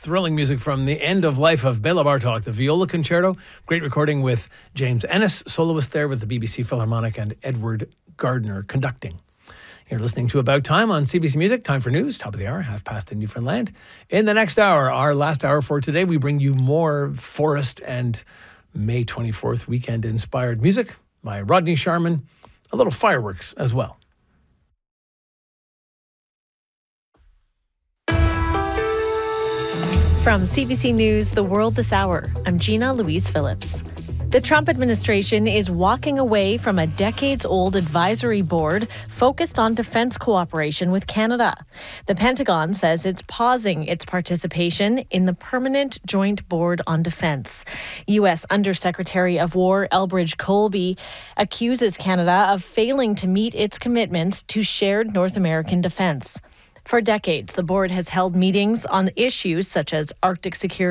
thrilling music from the end of life of Bela Bartok, the Viola Concerto. Great recording with James Ennis, soloist there with the BBC Philharmonic, and Edward Gardner conducting. You're listening to About Time on CBC Music. Time for news, top of the hour, 5:30 in Newfoundland. In the next hour, our last hour for today, we bring you more Forest and May 24th weekend-inspired music by Rodney Sharman. A little fireworks as well. From CBC News, The World This Hour, I'm Gina Louise Phillips. The Trump administration is walking away from a decades-old advisory board focused on defense cooperation with Canada. The Pentagon says it's pausing its participation in the Permanent Joint Board on Defense. U.S. Undersecretary of War Elbridge Colby accuses Canada of failing to meet its commitments to shared North American defense. For decades, the board has held meetings on issues such as Arctic security